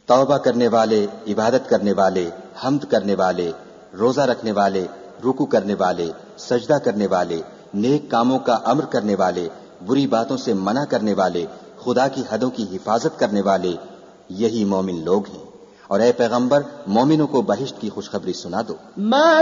तौबा करने वाले, इबादत करने वाले, हम्द करने वाले, रोजा रखने वाले, रुकू करने वाले, सजदा करने वाले, नेक कामों का अम्र करने वाले, बुरी बातों से मना करने वाले, खुदा की हदों की हिफाजत करने वाले, यही मोमिन लोग हैं। और ऐ पैगंबर, मोमिनों को बहिश्त की खुशखबरी सुना दो।